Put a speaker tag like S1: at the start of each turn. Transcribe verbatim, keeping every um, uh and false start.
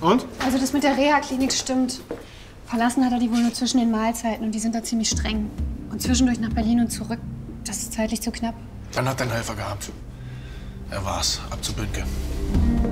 S1: Und?
S2: Also das mit der Reha-Klinik stimmt. Verlassen hat er die wohl nur zwischen den Mahlzeiten und die sind da ziemlich streng. Und zwischendurch nach Berlin und zurück, das ist zeitlich zu knapp.
S1: Dann hat er einen Helfer gehabt. Er war's, ab zu Bünke.